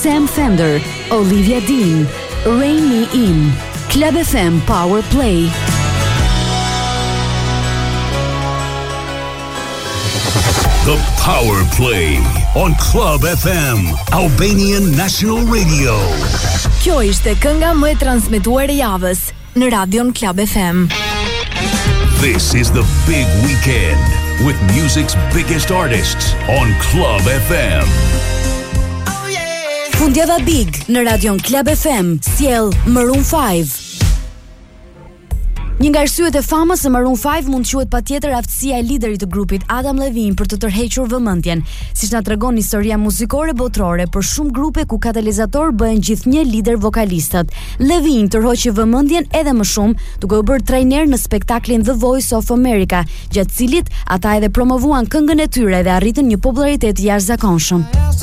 Sam Fender, Olivia Dean, Rain Me In, Club FM Power Play. The Power Play on Club FM, Albanian National Radio. Kjo ishte kënga më e transmetuar e javës në radion Club FM. This is the big weekend with music's biggest artists on Club FM. Fundjava Big në radion Club FM sjell Maroon 5. Një nga arsyet e famës së Maroon 5 mund quhet patjetër aftësia e liderit të grupit Adam Levine për të tërhequr vëmendjen, siç na tregon historia muzikore botërore për shumë grupe ku katalizator bëhen gjithnjë lider vokalistët. Levine tërhoqi vëmendjen edhe më shumë, duke u bërë trajner në spektaklin The Voice of America, gjatë cilit ata edhe promovuan këngën e tyre dhe arritën një popularitet jashtëzakonshëm.